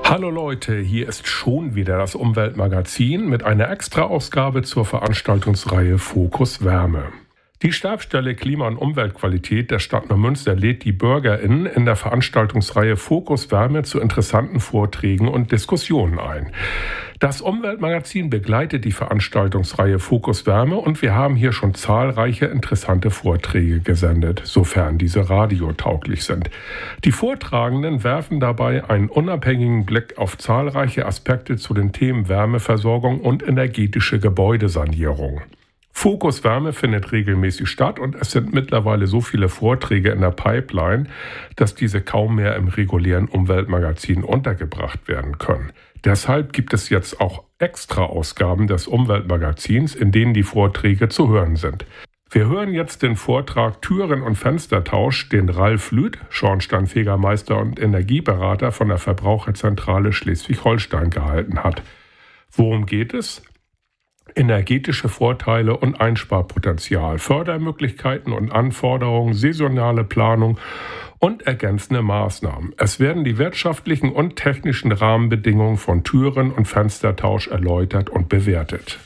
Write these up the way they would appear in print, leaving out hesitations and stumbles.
Hallo Leute, hier ist schon wieder das Umweltmagazin mit einer Extra-Ausgabe zur Veranstaltungsreihe Fokus Wärme. Die Stabsstelle Klima- und Umweltqualität der Stadt Neumünster lädt die BürgerInnen in der Veranstaltungsreihe Fokus Wärme zu interessanten Vorträgen und Diskussionen ein. Das Umweltmagazin begleitet die Veranstaltungsreihe Fokus Wärme und wir haben hier schon zahlreiche interessante Vorträge gesendet, sofern diese radiotauglich sind. Die Vortragenden werfen dabei einen unabhängigen Blick auf zahlreiche Aspekte zu den Themen Wärmeversorgung und energetische Gebäudesanierung. Fokus Wärme findet regelmäßig statt und es sind mittlerweile so viele Vorträge in der Pipeline, dass diese kaum mehr im regulären Umweltmagazin untergebracht werden können. Deshalb gibt es jetzt auch Extra-Ausgaben des Umweltmagazins, in denen die Vorträge zu hören sind. Wir hören jetzt den Vortrag Türen- und Fenstertausch, den Ralf Lüth, Schornsteinfegermeister und Energieberater von der Verbraucherzentrale Schleswig-Holstein, gehalten hat. Worum geht es? Energetische Vorteile und Einsparpotenzial, Fördermöglichkeiten und Anforderungen, saisonale Planung und ergänzende Maßnahmen. Es werden die wirtschaftlichen und technischen Rahmenbedingungen von Türen- und Fenstertausch erläutert und bewertet.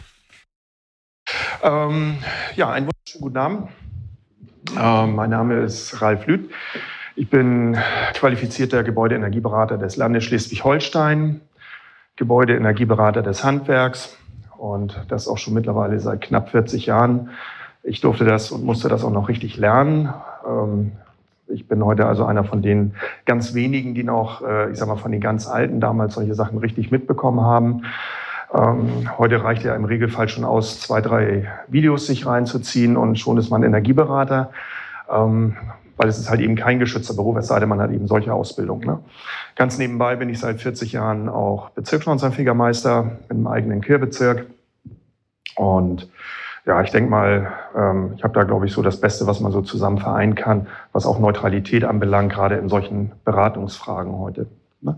Einen wunderschönen guten Abend. Mein Name ist Ralf Lüth. Ich bin qualifizierter Gebäudeenergieberater des Landes Schleswig-Holstein, Gebäudeenergieberater des Handwerks und das auch schon mittlerweile seit knapp 40 Jahren. Ich durfte das und musste das auch noch richtig lernen. Ich bin heute also einer von den ganz wenigen, die noch, von den ganz Alten damals solche Sachen richtig mitbekommen haben. Heute reicht ja im Regelfall schon aus, 2, 3 Videos sich reinzuziehen und schon ist man Energieberater, weil es ist halt eben kein geschützter Beruf, es sei denn, man hat eben solche Ausbildung. Ne? Ganz nebenbei bin ich seit 40 Jahren auch Bezirksschornsteinfegermeister im eigenen Kehrbezirk. Und ja, ich denke mal, ich habe da, glaube ich, so das Beste, was man so zusammen vereinen kann, was auch Neutralität anbelangt, gerade in solchen Beratungsfragen heute. Ne?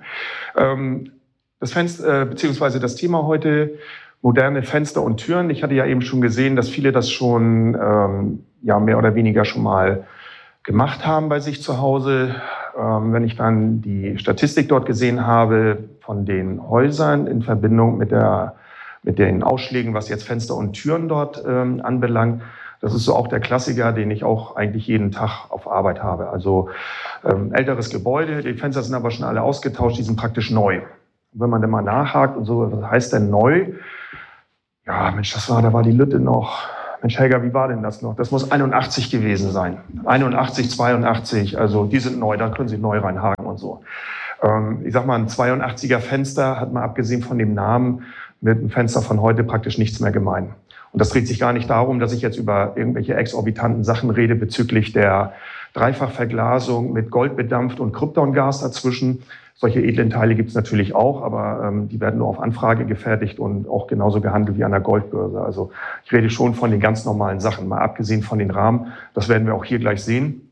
Das Fenster, beziehungsweise das Thema heute, moderne Fenster und Türen. Ich hatte ja eben schon gesehen, dass viele das schon mehr oder weniger schon mal gemacht haben bei sich zu Hause. Wenn ich dann die Statistik dort gesehen habe von den Häusern in Verbindung mit den Ausschlägen, was jetzt Fenster und Türen dort anbelangt, das ist so auch der Klassiker, den ich auch eigentlich jeden Tag auf Arbeit habe. Also älteres Gebäude, die Fenster sind aber schon alle ausgetauscht, die sind praktisch neu. Und wenn man dann mal nachhakt und so, was heißt denn neu? Ja, Mensch, da war die Lütte noch. Mensch, Helga, wie war denn das noch? Das muss 81 gewesen sein. 81, 82, also die sind neu, da können Sie neu reinhaken und so. Ich sag mal, ein 82er Fenster hat mal abgesehen von dem Namen mit einem Fenster von heute praktisch nichts mehr gemein. Und das dreht sich gar nicht darum, dass ich jetzt über irgendwelche exorbitanten Sachen rede bezüglich der Dreifachverglasung mit Gold bedampft und Kryptongas dazwischen. Solche edlen Teile gibt es natürlich auch, aber die werden nur auf Anfrage gefertigt und auch genauso gehandelt wie an der Goldbörse. Also ich rede schon von den ganz normalen Sachen, mal abgesehen von den Rahmen. Das werden wir auch hier gleich sehen.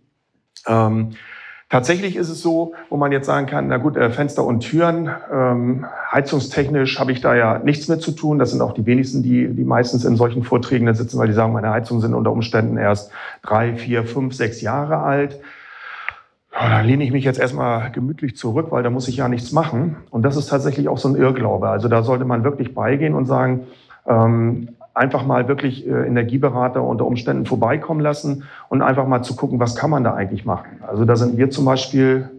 Tatsächlich ist es so, wo man jetzt sagen kann, na gut, Fenster und Türen, heizungstechnisch habe ich da ja nichts mit zu tun. Das sind auch die wenigsten, die meistens in solchen Vorträgen da sitzen, weil die sagen, meine Heizungen sind unter Umständen erst 3, 4, 5, 6 Jahre alt. Ja, da lehne ich mich jetzt erstmal gemütlich zurück, weil da muss ich ja nichts machen. Und das ist tatsächlich auch so ein Irrglaube. Also da sollte man wirklich beigehen und sagen, einfach mal wirklich Energieberater unter Umständen vorbeikommen lassen und einfach mal zu gucken, was kann man da eigentlich machen. Also da sind wir zum Beispiel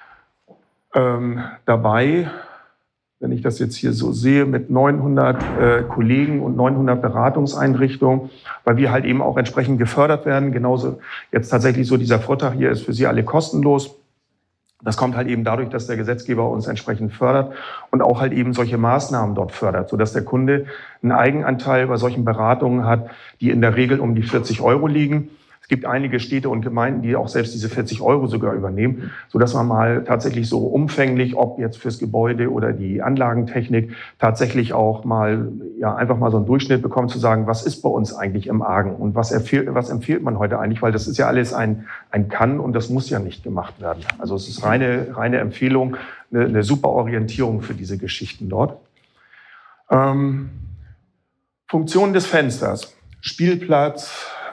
dabei, wenn ich das jetzt hier so sehe, mit 900 Kollegen und 900 Beratungseinrichtungen, weil wir halt eben auch entsprechend gefördert werden. Genauso jetzt tatsächlich so dieser Vortrag hier ist für Sie alle kostenlos. Das kommt halt eben dadurch, dass der Gesetzgeber uns entsprechend fördert und auch halt eben solche Maßnahmen dort fördert, sodass der Kunde einen Eigenanteil bei solchen Beratungen hat, die in der Regel um die 40 € liegen. Es gibt einige Städte und Gemeinden, die auch selbst diese 40 € sogar übernehmen, sodass man mal tatsächlich so umfänglich, ob jetzt fürs Gebäude oder die Anlagentechnik, tatsächlich auch mal, einfach mal so einen Durchschnitt bekommt, zu sagen, was ist bei uns eigentlich im Argen und was empfiehlt man heute eigentlich, weil das ist ja alles ein Kann und das muss ja nicht gemacht werden. Also es ist reine Empfehlung, eine super Orientierung für diese Geschichten dort. Funktion des Fensters, Spielplatz,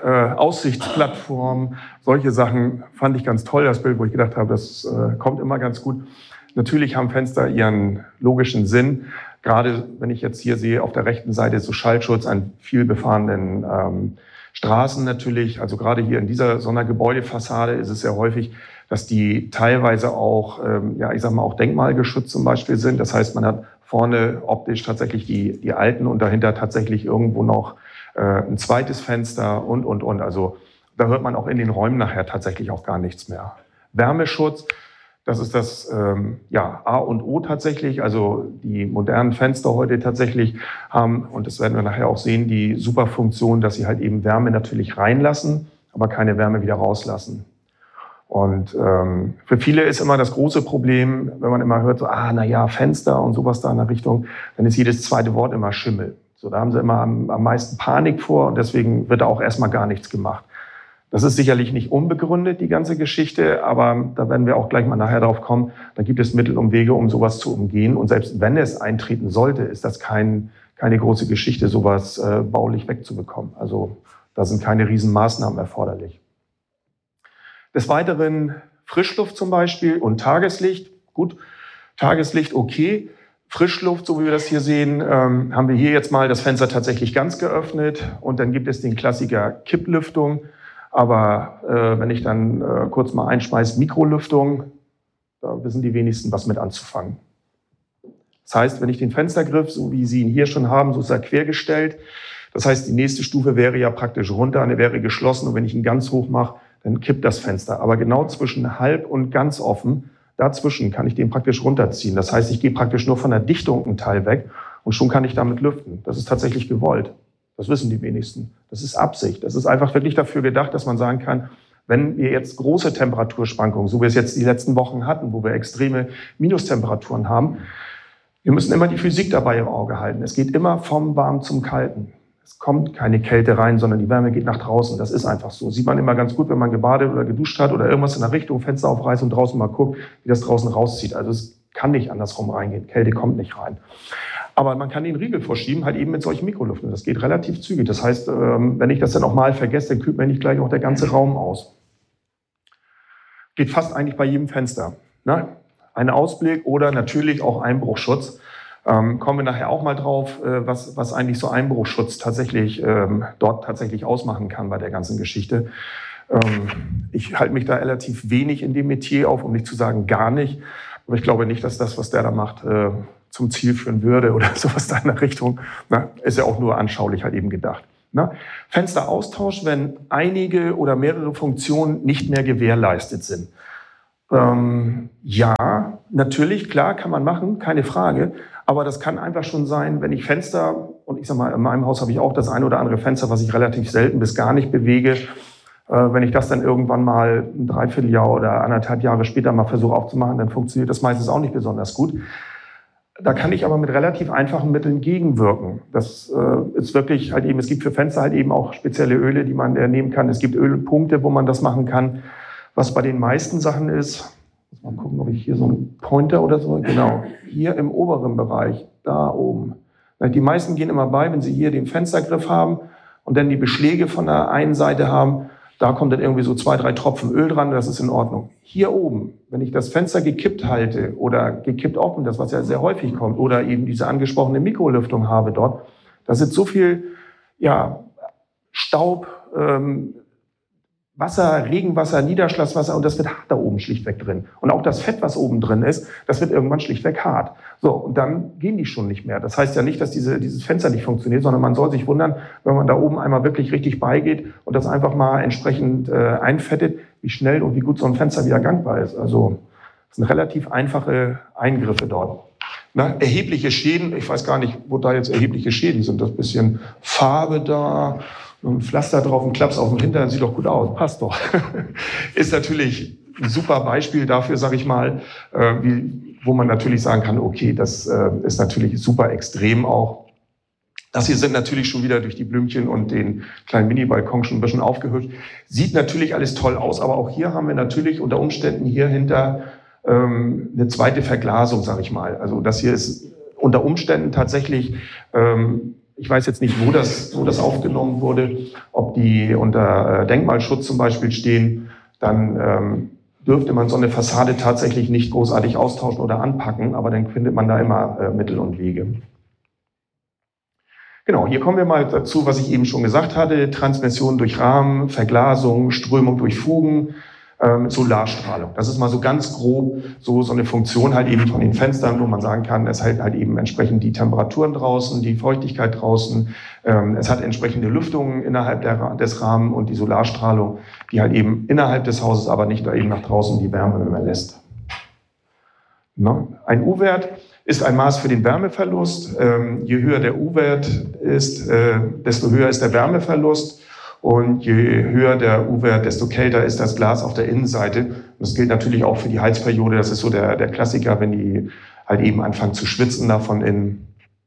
Aussichtsplattform, solche Sachen fand ich ganz toll, das Bild, wo ich gedacht habe, das kommt immer ganz gut. Natürlich haben Fenster ihren logischen Sinn. Gerade wenn ich jetzt hier sehe, auf der rechten Seite so Schallschutz an viel befahrenen Straßen natürlich. Also gerade hier in so einer Gebäudefassade ist es sehr häufig, dass die teilweise auch, auch denkmalgeschützt zum Beispiel sind. Das heißt, man hat vorne optisch tatsächlich die alten und dahinter tatsächlich irgendwo noch ein zweites Fenster und. Also da hört man auch in den Räumen nachher tatsächlich auch gar nichts mehr. Wärmeschutz, das ist das A und O tatsächlich. Also die modernen Fenster heute tatsächlich haben, und das werden wir nachher auch sehen, die super Funktion, dass sie halt eben Wärme natürlich reinlassen, aber keine Wärme wieder rauslassen. Und für viele ist immer das große Problem, wenn man immer hört, so, Fenster und sowas da in der Richtung, dann ist jedes zweite Wort immer Schimmel. So, da haben sie immer am meisten Panik vor und deswegen wird da auch erstmal gar nichts gemacht. Das ist sicherlich nicht unbegründet, die ganze Geschichte, aber da werden wir auch gleich mal nachher drauf kommen. Da gibt es Mittel und Wege, um sowas zu umgehen. Und selbst wenn es eintreten sollte, ist das keine große Geschichte, sowas baulich wegzubekommen. Also da sind keine Riesenmaßnahmen erforderlich. Des Weiteren Frischluft zum Beispiel und Tageslicht. Gut, Tageslicht okay. Frischluft, so wie wir das hier sehen, haben wir hier jetzt mal das Fenster tatsächlich ganz geöffnet. Und dann gibt es den Klassiker Kipplüftung. Aber wenn ich dann kurz mal einschmeiße, Mikrolüftung, da wissen die wenigsten, was mit anzufangen. Das heißt, wenn ich den Fenstergriff, so wie Sie ihn hier schon haben, so ist er quergestellt. Das heißt, die nächste Stufe wäre ja praktisch runter, eine wäre geschlossen. Und wenn ich ihn ganz hoch mache, dann kippt das Fenster. Aber genau zwischen halb und ganz offen, dazwischen kann ich den praktisch runterziehen. Das heißt, ich gehe praktisch nur von der Dichtung einen Teil weg und schon kann ich damit lüften. Das ist tatsächlich gewollt. Das wissen die wenigsten. Das ist Absicht. Das ist einfach wirklich dafür gedacht, dass man sagen kann, wenn wir jetzt große Temperaturschwankungen, so wie wir es jetzt die letzten Wochen hatten, wo wir extreme Minustemperaturen haben, wir müssen immer die Physik dabei im Auge halten. Es geht immer vom Warm zum Kalten. Es kommt keine Kälte rein, sondern die Wärme geht nach draußen. Das ist einfach so. Sieht man immer ganz gut, wenn man gebadet oder geduscht hat oder irgendwas in der Richtung, Fenster aufreißt und draußen mal guckt, wie das draußen rauszieht. Also es kann nicht andersrum reingehen. Kälte kommt nicht rein. Aber man kann den Riegel vorschieben, halt eben mit solchen Mikrolüften. Das geht relativ zügig. Das heißt, wenn ich das dann auch mal vergesse, dann kühlt mir nicht gleich auch der ganze Raum aus. Geht fast eigentlich bei jedem Fenster. Ne? Ein Ausblick oder natürlich auch Einbruchschutz. Kommen wir nachher auch mal drauf, was eigentlich so Einbruchschutz tatsächlich dort tatsächlich ausmachen kann bei der ganzen Geschichte. Ich halte mich da relativ wenig in dem Metier auf, um nicht zu sagen gar nicht. Aber ich glaube nicht, dass das, was der da macht, zum Ziel führen würde oder sowas da in der Richtung. Na, ist ja auch nur anschaulich halt eben gedacht. Na? Fensteraustausch, wenn einige oder mehrere Funktionen nicht mehr gewährleistet sind. Ja, natürlich, klar, kann man machen, keine Frage. Aber das kann einfach schon sein, wenn ich Fenster, und ich sag mal, in meinem Haus habe ich auch das eine oder andere Fenster, was ich relativ selten bis gar nicht bewege. Wenn ich das dann irgendwann mal ein Dreivierteljahr oder 1,5 Jahre später mal versuche aufzumachen, dann funktioniert das meistens auch nicht besonders gut. Da kann ich aber mit relativ einfachen Mitteln gegenwirken. Das ist wirklich halt eben, es gibt für Fenster halt eben auch spezielle Öle, die man nehmen kann. Es gibt Ölpunkte, wo man das machen kann. Was bei den meisten Sachen ist, mal gucken, ob ich hier so einen Pointer oder so, genau, hier im oberen Bereich, da oben. Die meisten gehen immer bei, wenn sie hier den Fenstergriff haben und dann die Beschläge von der einen Seite haben, da kommt dann irgendwie so 2, 3 Tropfen Öl dran, das ist in Ordnung. Hier oben, wenn ich das Fenster gekippt halte oder gekippt offen, das was ja sehr häufig kommt, oder eben diese angesprochene Mikrolüftung habe dort, da sitzt so viel Staub, Wasser, Regenwasser, Niederschlagswasser und das wird hart da oben schlichtweg drin. Und auch das Fett, was oben drin ist, das wird irgendwann schlichtweg hart. So, und dann gehen die schon nicht mehr. Das heißt ja nicht, dass dieses Fenster nicht funktioniert, sondern man soll sich wundern, wenn man da oben einmal wirklich richtig beigeht und das einfach mal entsprechend einfettet, wie schnell und wie gut so ein Fenster wieder gangbar ist. Also das sind relativ einfache Eingriffe dort. Na, erhebliche Schäden, ich weiß gar nicht, wo da jetzt erhebliche Schäden sind. Das bisschen Farbe da, ein Pflaster drauf, ein Klaps auf dem Hintern, sieht doch gut aus, passt doch. Ist natürlich ein super Beispiel dafür, sage ich mal, wo man natürlich sagen kann, okay, das ist natürlich super extrem auch. Das hier sind natürlich schon wieder durch die Blümchen und den kleinen Mini-Balkon schon ein bisschen aufgehübscht. Sieht natürlich alles toll aus, aber auch hier haben wir natürlich unter Umständen hier hinter eine zweite Verglasung, sage ich mal. Also das hier ist unter Umständen tatsächlich Ich weiß jetzt nicht, wo das aufgenommen wurde, ob die unter Denkmalschutz zum Beispiel stehen. Dann dürfte man so eine Fassade tatsächlich nicht großartig austauschen oder anpacken, aber dann findet man da immer Mittel und Wege. Genau, hier kommen wir mal dazu, was ich eben schon gesagt hatte. Transmission durch Rahmen, Verglasung, Strömung durch Fugen, Solarstrahlung. Das ist mal so ganz grob so eine Funktion halt eben von den Fenstern, wo man sagen kann, es hält halt eben entsprechend die Temperaturen draußen, die Feuchtigkeit draußen. Es hat entsprechende Lüftungen innerhalb des Rahmens und die Solarstrahlung, die halt eben innerhalb des Hauses, aber nicht eben nach draußen die Wärme überlässt. Ein U-Wert ist ein Maß für den Wärmeverlust. Je höher der U-Wert ist, desto höher ist der Wärmeverlust. Und je höher der U-Wert, desto kälter ist das Glas auf der Innenseite. Und das gilt natürlich auch für die Heizperiode. Das ist so der Klassiker, wenn die halt eben anfangen zu schwitzen da von innen.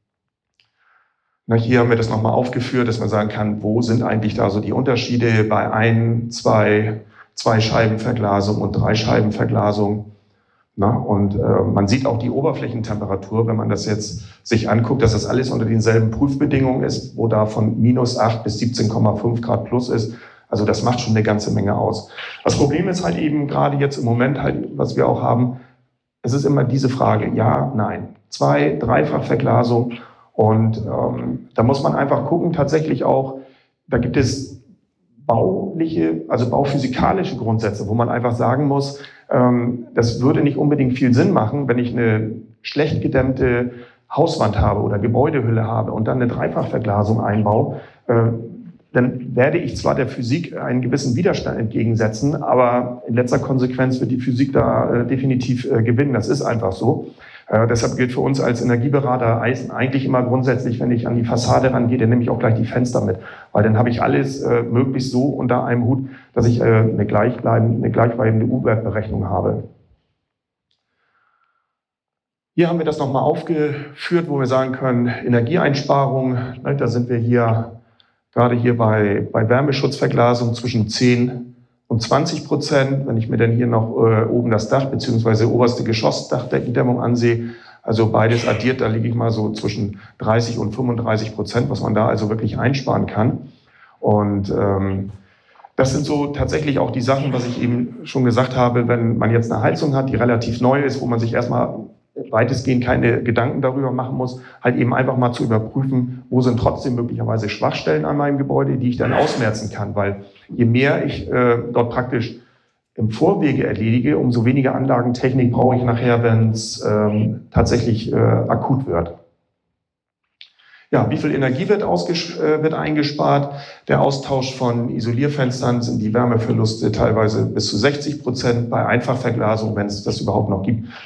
Hier haben wir das nochmal aufgeführt, dass man sagen kann, wo sind eigentlich da so die Unterschiede bei zwei Scheibenverglasung und 3 Scheibenverglasung. Und man sieht auch die Oberflächentemperatur, wenn man das jetzt sich anguckt, dass das alles unter denselben Prüfbedingungen ist, wo da von -8 bis 17,5 Grad plus ist. Also das macht schon eine ganze Menge aus. Das Problem ist halt eben gerade jetzt im Moment halt, was wir auch haben, es ist immer diese Frage, ja, nein, 2-, 3-fach-Verglasung. Und da muss man einfach gucken, tatsächlich auch, da gibt es bauphysikalische Grundsätze, wo man einfach sagen muss, das würde nicht unbedingt viel Sinn machen, wenn ich eine schlecht gedämmte Hauswand habe oder Gebäudehülle habe und dann eine Dreifachverglasung einbaue. Dann werde ich zwar der Physik einen gewissen Widerstand entgegensetzen, aber in letzter Konsequenz wird die Physik da definitiv gewinnen. Das ist einfach so. Deshalb gilt für uns als Energieberater eigentlich immer grundsätzlich, wenn ich an die Fassade rangehe, dann nehme ich auch gleich die Fenster mit. Weil dann habe ich alles möglichst so unter einem Hut, dass ich eine gleichbleibende U-Wert-Berechnung habe. Hier haben wir das nochmal aufgeführt, wo wir sagen können, Energieeinsparung, da sind wir hier gerade hier bei Wärmeschutzverglasung zwischen 10% und 20%. Wenn ich mir dann hier noch oben das Dach bzw. oberste Geschossdachdeckendämmung ansehe, also beides addiert, da liege ich mal so zwischen 30% und 35%, was man da also wirklich einsparen kann. Und das sind so tatsächlich auch die Sachen, was ich eben schon gesagt habe, wenn man jetzt eine Heizung hat, die relativ neu ist, wo man sich erstmal weitestgehend keine Gedanken darüber machen muss, halt eben einfach mal zu überprüfen, wo sind trotzdem möglicherweise Schwachstellen an meinem Gebäude, die ich dann ausmerzen kann. Weil je mehr ich dort praktisch im Vorwege erledige, umso weniger Anlagentechnik brauche ich nachher, wenn es tatsächlich akut wird. Ja, wie viel Energie wird eingespart? Der Austausch von Isolierfenstern sind die Wärmeverluste teilweise bis zu 60%. Bei Einfachverglasung, wenn es das überhaupt noch gibt,